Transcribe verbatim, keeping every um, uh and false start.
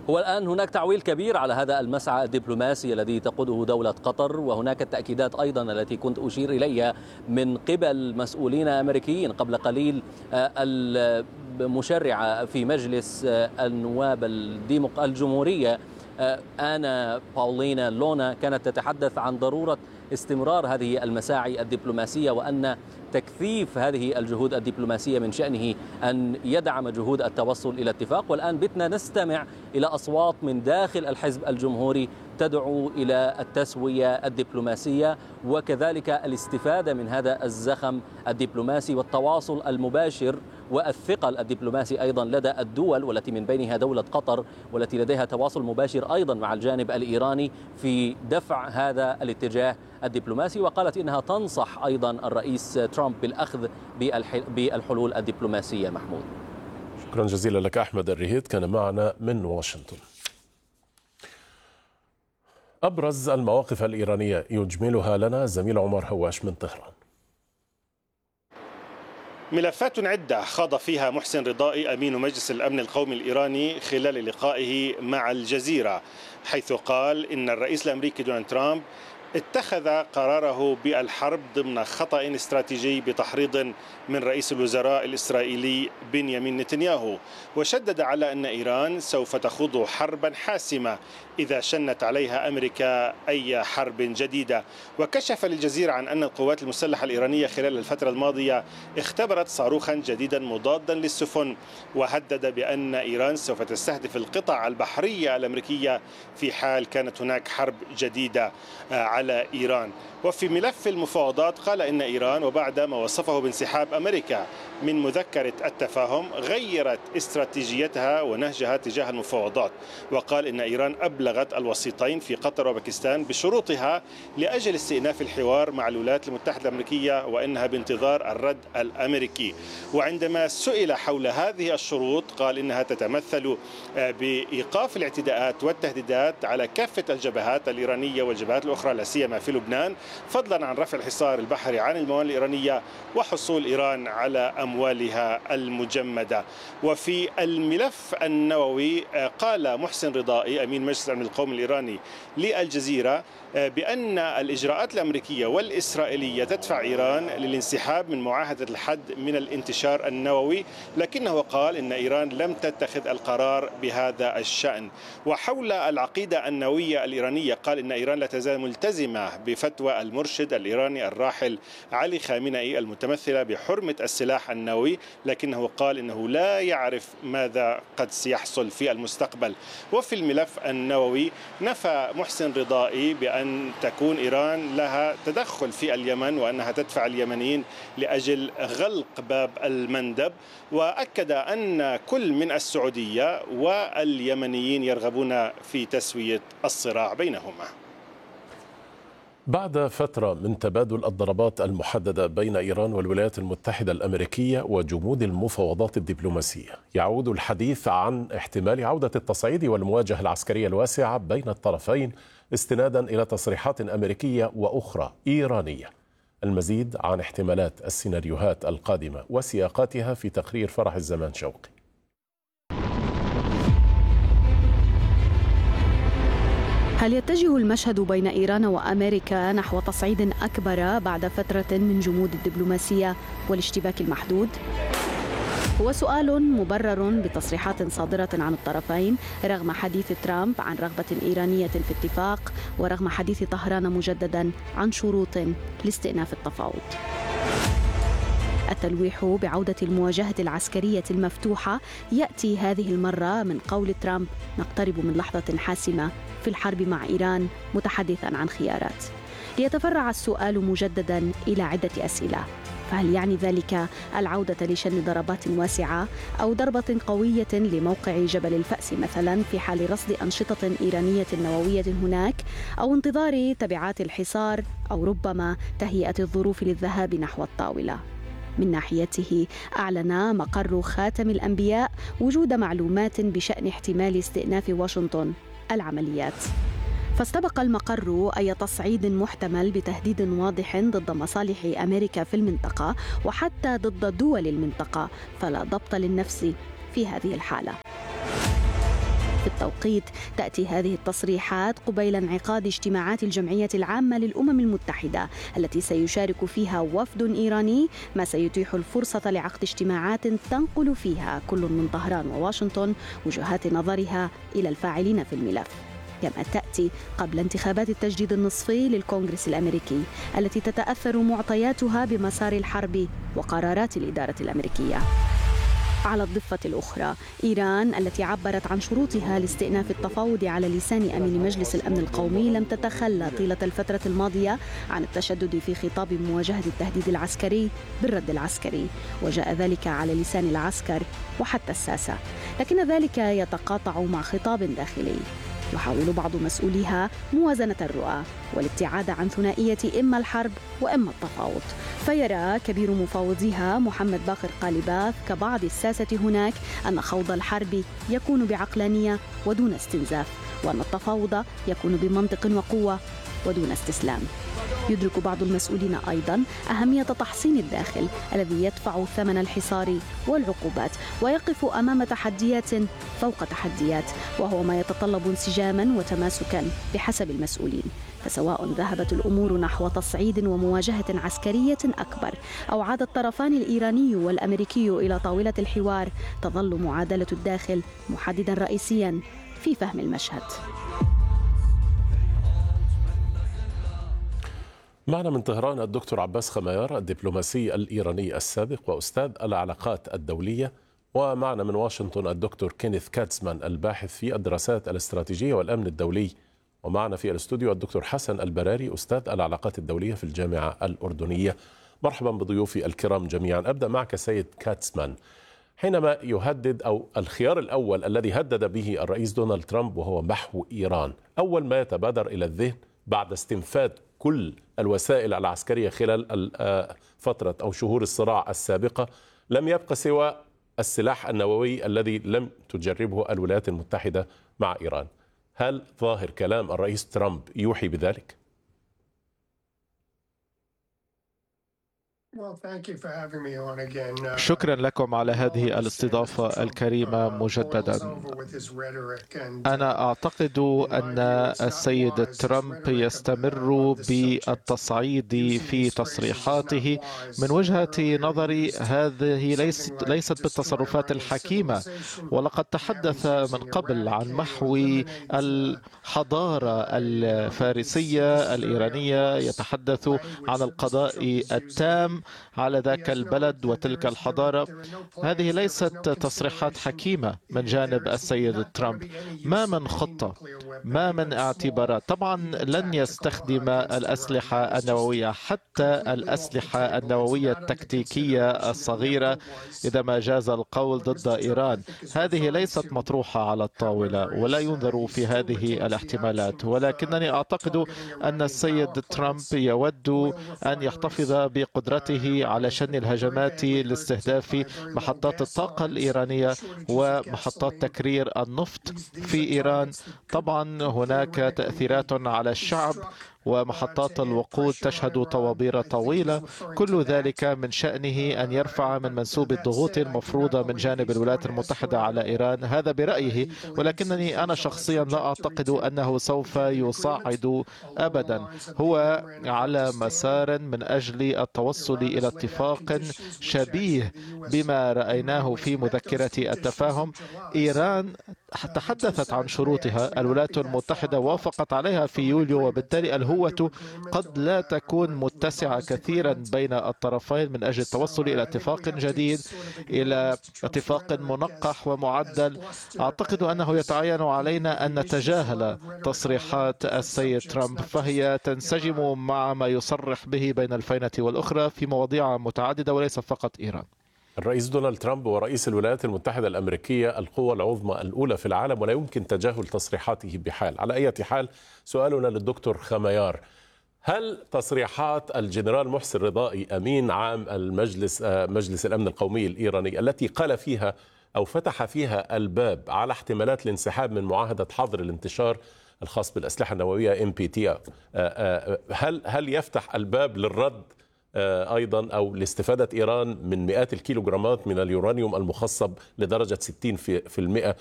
هو الآن هناك تعويل كبير على هذا المسعى الدبلوماسي الذي تقوده دولة قطر، وهناك التأكيدات أيضا التي كنت أشير إليها من قبل مسؤولين أمريكيين قبل قليل. المشرعة في مجلس النواب الجمهورية آنا باولينا لونا كانت تتحدث عن ضرورة استمرار هذه المساعي الدبلوماسية، وأن تكثيف هذه الجهود الدبلوماسية من شأنه أن يدعم جهود التوصل إلى اتفاق. والآن بتنا نستمع إلى أصوات من داخل الحزب الجمهوري تدعو إلى التسوية الدبلوماسية وكذلك الاستفادة من هذا الزخم الدبلوماسي والتواصل المباشر والثقل الدبلوماسي أيضا لدى الدول، والتي من بينها دولة قطر والتي لديها تواصل مباشر أيضا مع الجانب الإيراني في دفع هذا الاتجاه الدبلوماسي. وقالت إنها تنصح أيضا الرئيس ترامب بالأخذ بالحلول الدبلوماسية. محمود، شكرا جزيلا لك. أحمد الرهيد كان معنا من واشنطن. أبرز المواقف الإيرانية يجملها لنا زميل عمر هواش من طهران. ملفات عدة خاض فيها محسن رضائي أمين مجلس الأمن القومي الإيراني خلال لقائه مع الجزيرة، حيث قال إن الرئيس الأمريكي دونالد ترامب اتخذ قراره بالحرب ضمن خطأ استراتيجي بتحريض من رئيس الوزراء الإسرائيلي بنيامين نتنياهو، وشدد على أن إيران سوف تخوض حربا حاسمة إذا شنت عليها أمريكا أي حرب جديدة. وكشف للجزيرة عن أن القوات المسلحة الإيرانية خلال الفترة الماضية اختبرت صاروخا جديدا مضادا للسفن، وهدد بأن إيران سوف تستهدف القطع البحرية الأمريكية في حال كانت هناك حرب جديدة على إيران. وفي ملف المفاوضات قال إن إيران وبعد ما وصفه بانسحاب أمريكا من مذكرة التفاهم غيرت استراتيجيتها ونهجها تجاه المفاوضات، وقال إن إيران أبلغت الوسيطين في قطر وباكستان بشروطها لأجل استئناف الحوار مع الولايات المتحدة الأمريكية، وإنها بانتظار الرد الأمريكي. وعندما سئل حول هذه الشروط قال إنها تتمثل بإيقاف الاعتداءات والتهديدات على كافة الجبهات الإيرانية والجبهات الأخرى لا سيما في لبنان، فضلا عن رفع الحصار البحري عن الموانئ الإيرانية وحصول إيران على أموالها المجمدة. وفي الملف النووي قال محسن رضائي أمين مجلس الأمن القومي الإيراني للجزيرة بأن الإجراءات الأمريكية والإسرائيلية تدفع إيران للانسحاب من معاهدة الحد من الانتشار النووي، لكنه قال إن إيران لم تتخذ القرار بهذا الشأن. وحول العقيدة النووية الإيرانية قال إن إيران لا تزال ملتزمة بفتوى المرشد الإيراني الراحل علي خامنئي المتمثلة بحرمة السلاح النووي، لكنه قال إنه لا يعرف ماذا قد سيحصل في المستقبل. وفي الملف النووي نفى محسن رضائي بأن أن تكون إيران لها تدخل في اليمن وأنها تدفع اليمنيين لأجل غلق باب المندب، وأكد أن كل من السعودية واليمنيين يرغبون في تسوية الصراع بينهما. بعد فترة من تبادل الضربات المحددة بين إيران والولايات المتحدة الأمريكية وجمود المفاوضات الدبلوماسية، يعود الحديث عن احتمال عودة التصعيد والمواجهة العسكرية الواسعة بين الطرفين استنادا إلى تصريحات أمريكية وأخرى إيرانية. المزيد عن احتمالات السيناريوهات القادمة وسياقاتها في تقرير فرح الزمان شوقي. هل يتجه المشهد بين إيران وأمريكا نحو تصعيد أكبر بعد فترة من جمود الدبلوماسية والاشتباك المحدود؟ هو سؤال مبرر بتصريحات صادرة عن الطرفين رغم حديث ترامب عن رغبة إيرانية في اتفاق ورغم حديث طهران مجددا عن شروط لاستئناف التفاوض. التلويح بعودة المواجهة العسكرية المفتوحة يأتي هذه المرة من قول ترامب: نقترب من لحظة حاسمة في الحرب مع إيران، متحدثا عن خيارات. ليتفرع السؤال مجددا إلى عدة أسئلة. فهل يعني ذلك العودة لشن ضربات واسعة أو ضربة قوية لموقع جبل الفأس مثلا في حال رصد أنشطة إيرانية نووية هناك، أو انتظار تبعات الحصار، أو ربما تهيئة الظروف للذهاب نحو الطاولة؟ من ناحيته أعلن مقر خاتم الأنبياء وجود معلومات بشأن احتمال استئناف واشنطن العمليات، فاستبق المقر أي تصعيد محتمل بتهديد واضح ضد مصالح أمريكا في المنطقة وحتى ضد دول المنطقة، فلا ضبط للنفس في هذه الحالة. في التوقيت تأتي هذه التصريحات قبيل انعقاد اجتماعات الجمعية العامة للأمم المتحدة التي سيشارك فيها وفد إيراني، ما سيتيح الفرصة لعقد اجتماعات تنقل فيها كل من طهران وواشنطن وجهات نظرها إلى الفاعلين في الملف، كما تأتي قبل انتخابات التجديد النصفي للكونغرس الأمريكي التي تتأثر معطياتها بمسار الحرب وقرارات الإدارة الأمريكية. على الضفة الأخرى، إيران التي عبرت عن شروطها لاستئناف التفاوض على لسان أمين مجلس الأمن القومي لم تتخلى طيلة الفترة الماضية عن التشدد في خطاب مواجهة التهديد العسكري بالرد العسكري، وجاء ذلك على لسان العسكر وحتى الساسة، لكن ذلك يتقاطع مع خطاب داخلي. يحاول بعض مسؤوليها موازنة الرؤى والابتعاد عن ثنائية إما الحرب وإما التفاوض، فيرى كبير مفاوضيها محمد باقر قالباف كبعض الساسة هناك أن خوض الحرب يكون بعقلانية ودون استنزاف، وأن التفاوض يكون بمنطق وقوة ودون استسلام. يدرك بعض المسؤولين أيضا أهمية تحصين الداخل الذي يدفع ثمن الحصار والعقوبات ويقف أمام تحديات فوق تحديات، وهو ما يتطلب انسجاما وتماسكا بحسب المسؤولين. فسواء ذهبت الأمور نحو تصعيد ومواجهة عسكرية أكبر أو عاد الطرفان الإيراني والأمريكي إلى طاولة الحوار، تظل معادلة الداخل محددا رئيسيا في فهم المشهد. معنا من طهران الدكتور عباس خميار الدبلوماسي الإيراني السابق وأستاذ العلاقات الدولية، ومعنا من واشنطن الدكتور كينيث كاتسمان الباحث في الدراسات الاستراتيجية والأمن الدولي، ومعنا في الاستوديو الدكتور حسن البراري أستاذ العلاقات الدولية في الجامعة الأردنية. مرحبا بضيوفي الكرام جميعا. أبدأ معك سيد كاتسمان. حينما يهدد أو الخيار الأول الذي هدد به الرئيس دونالد ترامب وهو محو إيران، أول ما يتبادر إلى الذهن بعد استنفاد كل الوسائل العسكرية خلال فترة أو شهور الصراع السابقة لم يبقى سوى السلاح النووي الذي لم تجربه الولايات المتحدة مع إيران. هل ظاهر كلام الرئيس ترامب يوحي بذلك؟ شكرا لكم على هذه الاستضافة الكريمة مجددا. أنا أعتقد أن السيد ترامب يستمر بالتصعيد في تصريحاته. من وجهة نظري هذه ليست ليست بالتصرفات الحكيمة، ولقد تحدث من قبل عن محو الحضارة الفارسية الإيرانية، يتحدث عن القضاء التام على ذاك البلد وتلك الحضارة. هذه ليست تصريحات حكيمة من جانب السيد ترامب. ما من خطة، ما من اعتبارات. طبعا لن يستخدم الأسلحة النووية، حتى الأسلحة النووية التكتيكية الصغيرة إذا ما جاز القول ضد إيران، هذه ليست مطروحة على الطاولة ولا ينظر في هذه الاحتمالات. ولكنني أعتقد أن السيد ترامب يود أن يحتفظ بقدرته على شن الهجمات لاستهداف محطات الطاقة الإيرانية ومحطات تكرير النفط في إيران. طبعا هناك تأثيرات على الشعب ومحطات الوقود تشهد طوابير طويلة. كل ذلك من شأنه أن يرفع من منسوب الضغوط المفروضة من جانب الولايات المتحدة على إيران، هذا برأيه. ولكنني أنا شخصيا لا أعتقد أنه سوف يصعد أبدا. هو على مسار من أجل التوصل إلى اتفاق شبيه بما رأيناه في مذكرة التفاهم. إيران تحدثت عن شروطها، الولايات المتحدة وافقت عليها في يوليو، وبالتالي الهوة قد لا تكون متسعة كثيرا بين الطرفين من أجل التوصل إلى اتفاق جديد، إلى اتفاق منقح ومعدل. أعتقد أنه يتعين علينا أن نتجاهل تصريحات السيد ترامب، فهي تنسجم مع ما يصرح به بين الفينة والأخرى في مواضيع متعددة وليس فقط إيران. الرئيس دونالد ترامب ورئيس الولايات المتحدة الأمريكية القوة العظمى الأولى في العالم، ولا يمكن تجاهل تصريحاته بحال. على أي حال، سؤالنا للدكتور خميار: هل تصريحات الجنرال محسن رضائي أمين عام المجلس مجلس الأمن القومي الإيراني التي قال فيها أو فتح فيها الباب على احتمالات الانسحاب من معاهدة حظر الانتشار الخاص بالأسلحة النووية إم بي تي، هل هل يفتح الباب للرد أيضا أو لاستفادة إيران من مئات الكيلوغرامات من اليورانيوم المخصب لدرجة ستين في المئة